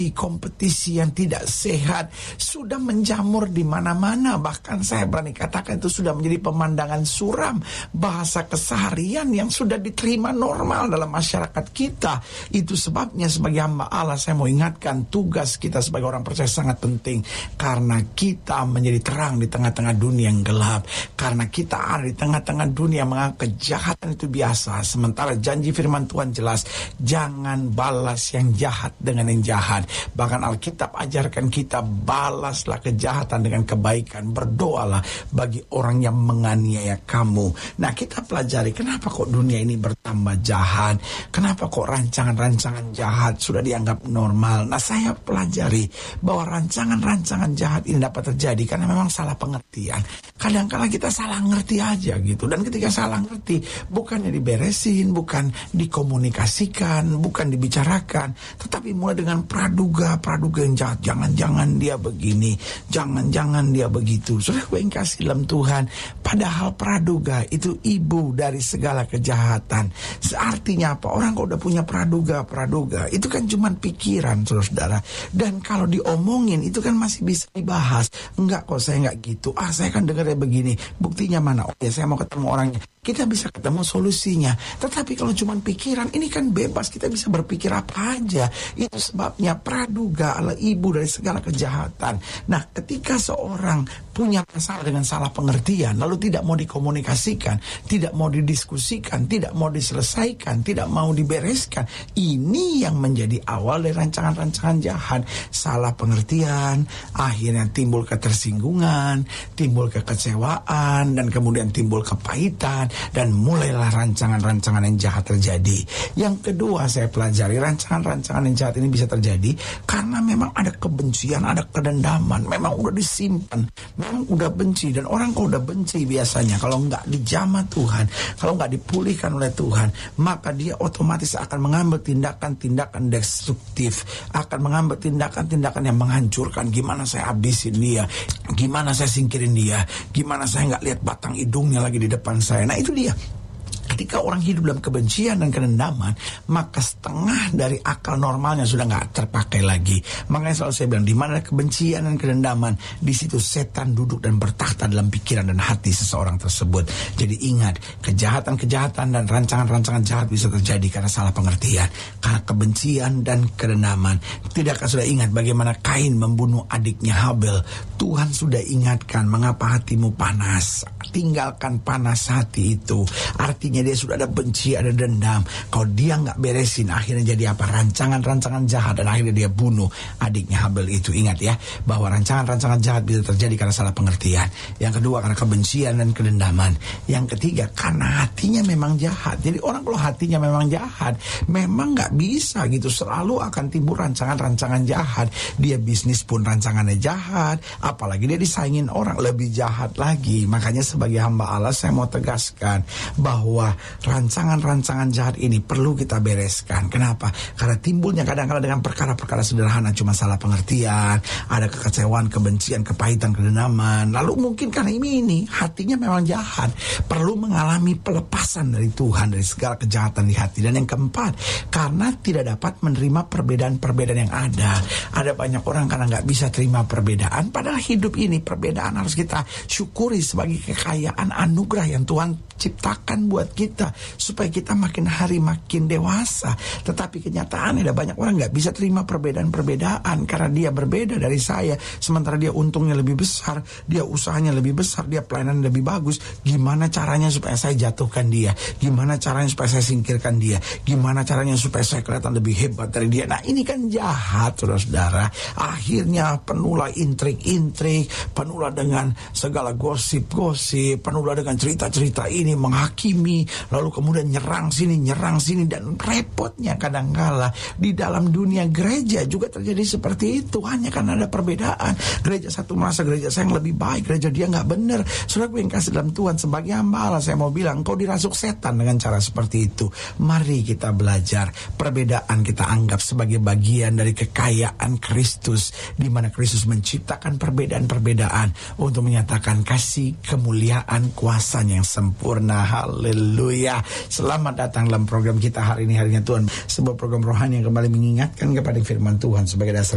kompetisi yang tidak sehat sudah menjamur di mana-mana. Bahkan saya berani katakan itu sudah menjadi pemandangan suram, bahasa keseharian yang sudah diterima normal dalam masyarakat kita. Itu sebabnya sebagai hamba Allah saya mau ingatkan, tugas kita sebagai orang percaya sangat penting, karena kita menjadi terang di tengah-tengah dunia yang gelap, karena kita ada di tengah-tengah dunia menganggap kejahatan itu biasa, sementara janji firman Tuhan jelas, jangan balas yang jahat dengan yang jahat. Bahkan Alkitab ajarkan kita, balaslah kejahatan dengan kebaikan, berdoalah bagi orang yang menganiaya kamu. Nah, kita pelajari kenapa kok dunia ini bertambah jahat, kenapa kok rancangan-rancangan jahat sudah dianggap normal. Nah, saya pelajari bahwa rancangan-rancangan jahat ini dapat terjadi karena memang salah pengertian. Kadang-kala kita salah ngerti aja gitu, dan ketika salah ngerti bukannya diberesin, bukan dikomunikasikan, bukan dibicarakan, tetapi mulai dengan praduga yang jahat. Jangan-jangan dia begini, jangan-jangan dia begitu. Saudara gue yang kasih dalam Tuhan, padahal praduga itu ibu dari segala kejahatan. Artinya apa? Orang kalau udah punya praduga itu kan cuma pikiran, saudara. Dan kalau diomongin itu kan masih bisa dibahas. Enggak kok, saya enggak gitu. Saya kan dengarnya begini. Buktinya mana? Oh ya, saya mau ketemu orangnya. Kita bisa ketemu solusinya. Tetapi kalau cuma pikiran, ini kan bebas, kita bisa berpikir apa aja. Itu sebabnya praduga adalah ibu dari segala kejahatan. Nah, ketika seorang punya masalah dengan salah pengertian, lalu tidak mau dikomunikasikan, tidak mau didiskusikan, tidak mau diselesaikan, tidak mau dibereskan, ini yang menjadi awal dari rancangan-rancangan jahat. Salah pengertian, akhirnya timbul ketersinggungan, timbul kekecewaan, dan kemudian timbul kepahitan, dan mulailah rancangan-rancangan yang jahat terjadi. Yang kedua saya pelajari, rancangan-rancangan yang jahat ini bisa terjadi karena memang ada kebencian, ada kedendaman, memang udah disimpan, memang udah benci. Dan orang kalau udah benci biasanya, kalau nggak dijamah Tuhan, kalau nggak dipulihkan oleh Tuhan, maka dia otomatis akan mengambil tindakan-tindakan destruktif, akan mengambil tindakan-tindakan yang menghancurkan. Gimana saya habisin dia, gimana saya singkirin dia, gimana saya nggak lihat batang hidungnya lagi di depan saya. Nah, itu dia. Ketika orang hidup dalam kebencian dan kedendaman, maka setengah dari akal normalnya sudah nggak terpakai lagi. Makanya selalu saya bilang, di mana ada kebencian dan kedendaman, di situ setan duduk dan bertakhta dalam pikiran dan hati seseorang tersebut. Jadi ingat, kejahatan-kejahatan dan rancangan-rancangan jahat bisa terjadi karena salah pengertian, karena kebencian dan kedendaman. Tidakkah sudah ingat bagaimana Kain membunuh adiknya Habel? Tuhan sudah ingatkan, mengapa hatimu panas? Tinggalkan panas hati itu. Artinya dia sudah ada benci, ada dendam. Kalau dia nggak beresin, akhirnya jadi apa? Rancangan-rancangan jahat, dan akhirnya dia bunuh adiknya Habel itu. Ingat ya, bahwa rancangan-rancangan jahat bisa terjadi karena salah pengertian. Yang kedua, karena kebencian dan kedendaman. Yang ketiga, karena hatinya memang jahat. Jadi orang kalau hatinya memang jahat, memang nggak bisa gitu, selalu akan timbul rancangan-rancangan jahat. Dia bisnis pun rancangannya jahat, apalagi dia disaingin orang, lebih jahat lagi. Makanya sebagai hamba Allah saya mau tegaskan bahwa rancangan-rancangan jahat ini perlu kita bereskan. Kenapa? Karena timbulnya kadang-kadang dengan perkara-perkara sederhana, cuma salah pengertian, ada kekecewaan, kebencian, kepahitan, kedendaman. Lalu mungkin karena ini hatinya memang jahat, perlu mengalami pelepasan dari Tuhan dari segala kejahatan di hati. Dan yang keempat, karena tidak dapat menerima perbedaan-perbedaan yang ada. Ada banyak orang karena nggak bisa terima perbedaan, padahal hidup ini perbedaan harus kita syukuri sebagai kekayaan anugerah yang Tuhan ciptakan buat kita, supaya kita makin hari makin dewasa. Tetapi kenyataannya ada banyak orang gak bisa terima perbedaan-perbedaan, karena dia berbeda dari saya, sementara dia untungnya lebih besar, dia usahanya lebih besar, dia pelayanan lebih bagus. Gimana caranya supaya saya jatuhkan dia? Gimana caranya supaya saya singkirkan dia? Gimana caranya supaya saya kelihatan lebih hebat dari dia? Nah, ini kan jahat, saudara-saudara. Akhirnya penuhlah intrik-intrik, penuhlah dengan segala gosip-gosip, penuhlah dengan cerita-cerita ini, menghakimi, lalu kemudian nyerang sini, dan repotnya kadangkala di dalam dunia gereja juga terjadi seperti itu, hanya karena ada perbedaan. Gereja satu merasa gereja saya yang lebih baik, gereja dia nggak benar. Saudara yang kasih dalam Tuhan, sebagai hamba Allah saya mau bilang, engkau dirasuk setan dengan cara seperti itu. Mari kita belajar, perbedaan kita anggap sebagai bagian dari kekayaan Kristus, di mana Kristus menciptakan perbedaan-perbedaan untuk menyatakan kasih, kemuliaan, kuasanya yang sempurna. Haleluya. Selamat datang dalam program kita hari ini, harinya Tuhan, sebuah program rohani yang kembali mengingatkan kepada firman Tuhan sebagai dasar